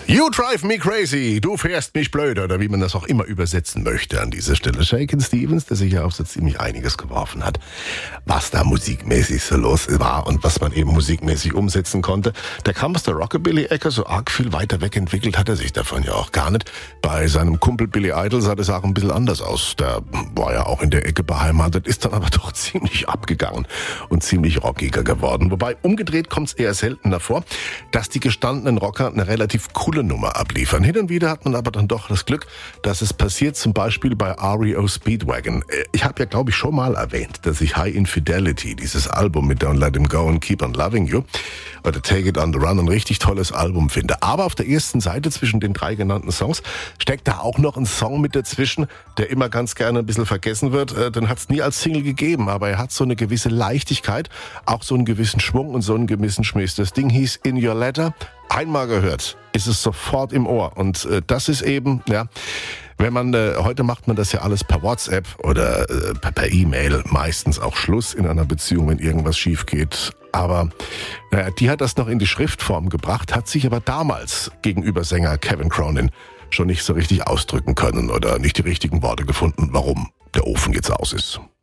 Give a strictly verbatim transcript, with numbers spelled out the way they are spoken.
You drive me crazy, du fährst mich blöd, oder wie man das auch immer übersetzen möchte an dieser Stelle. Shakin' Stevens, der sich ja auf so ziemlich einiges geworfen hat, was da musikmäßig so los war und was man eben musikmäßig umsetzen konnte. Der kam aus der Rockabilly-Ecke, so arg viel weiter weg entwickelt hat er sich davon ja auch gar nicht. Bei seinem Kumpel Billy Idol sah das auch ein bisschen anders aus. Der war ja auch in der Ecke beheimatet, ist dann aber doch ziemlich abgegangen und ziemlich rockiger geworden. Wobei umgedreht kommt es eher seltener vor, dass die gestandenen Rocker eine relativ coole Nummer abliefern. Hin und wieder hat man aber dann doch das Glück, dass es passiert, zum Beispiel bei R E O Speedwagon. Ich habe ja, glaube ich, schon mal erwähnt, dass ich High Infidelity, dieses Album mit Don't Let Him Go and Keep on Loving You, oder Take It on the Run, ein richtig tolles Album finde. Aber auf der ersten Seite zwischen den drei genannten Songs steckt da auch noch ein Song mit dazwischen, der immer ganz gerne ein bisschen vergessen wird. Den hat es nie als Single gegeben, aber er hat so eine gewisse Leichtigkeit, auch so einen gewissen Schwung und so einen gewissen Schmiss. Das Ding hieß In Your Letter. Einmal gehört, ist es sofort im Ohr. Und äh, das ist eben, ja, wenn man, äh, heute macht man das ja alles per WhatsApp oder äh, per, per E-Mail, meistens auch Schluss in einer Beziehung, wenn irgendwas schief geht. Aber naja, die hat das noch in die Schriftform gebracht, hat sich aber damals gegenüber Sänger Kevin Cronin schon nicht so richtig ausdrücken können oder nicht die richtigen Worte gefunden, warum der Ofen jetzt aus ist.